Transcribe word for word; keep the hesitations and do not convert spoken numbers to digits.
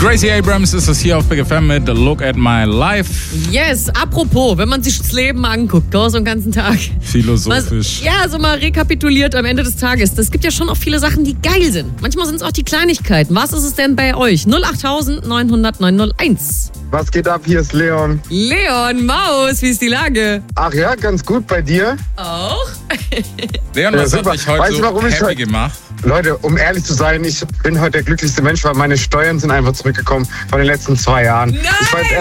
Gracie Abrams ist es hier auf Big F M mit Look at My Life. Yes, apropos, wenn man sich das Leben anguckt, so den ganzen Tag. Philosophisch. Was, ja, so mal rekapituliert am Ende des Tages. Es gibt ja schon auch viele Sachen, die geil sind. Manchmal sind es auch die Kleinigkeiten. Was ist es denn bei euch? null acht neun null null neun null eins. Was geht ab? Hier ist Leon. Leon, Maus, wie ist die Lage? Ach ja, ganz gut bei dir. Auch? Leon, was Ja, hat super. dich heute Weißt du, so warum ich happy heute- gemacht? Leute, um ehrlich zu sein, ich bin heute der glücklichste Mensch, weil meine Steuern sind einfach zurückgekommen von den letzten zwei Jahren. Nein! Ich weiß